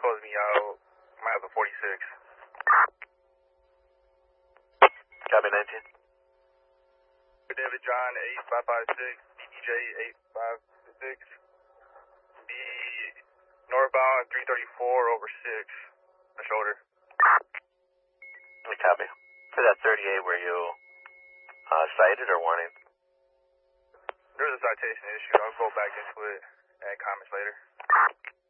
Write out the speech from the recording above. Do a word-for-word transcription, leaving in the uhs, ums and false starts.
close me out. I'm at the forty-six. Copy nineteen. David John eight five five six, D B J eight five six, be northbound three thirty-four over six, the shoulder. Copy. For that thirty-eight, were you uh, cited or warning? There's a citation issue. I'll go back into it and comments later.